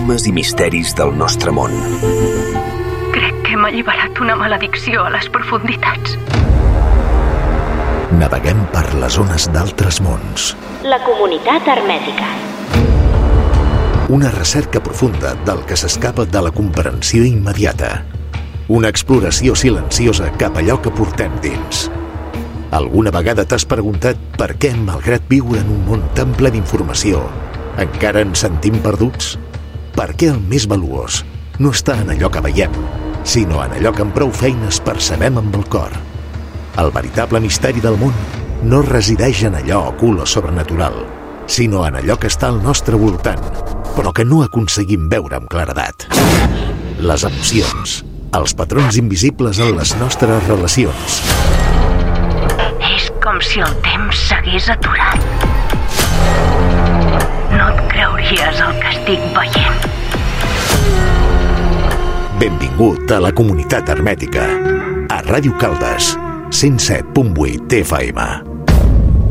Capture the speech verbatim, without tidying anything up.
enigmes i misteris del nostre món. Crec que hem alliberat una maledicció a les profunditats. Naveguem per les ones d'altres mons. La comunitat hermètica. Una recerca profunda del que s'escapa de la comprensió immediata. Una exploració silenciosa cap allò que portem dins. Alguna vegada t'has preguntat per què, malgrat viure en un món tan ple d'informació, encara ens sentim perduts? Per què el més valuós no està en allò que veiem, sinó en allò que amb prou feines percebem amb el cor? El veritable misteri del món no resideix en allò ocult o sobrenatural, sinó en allò que està al nostre voltant, però que no aconseguim veure amb claredat. Les emocions, els patrons invisibles en les nostres relacions. És com si el temps s'hagués aturat. No et creuries el que estic veient. Benvingut a la comunitat hermètica. A Ràdio Caldes, cent set punt vuit F M.